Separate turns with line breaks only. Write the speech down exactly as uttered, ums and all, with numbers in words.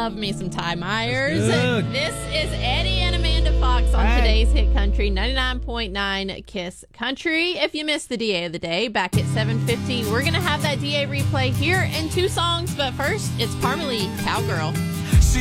love me some Ty Myers.
Good.
This is Eddie and Amanda Fox on
Hey.
today's Hit Country ninety-nine point nine Kiss Country. If you missed the D A of the day, back at seven fifty, we're going to have that D A replay here in two songs. But first, it's Parmalee, Cowgirl.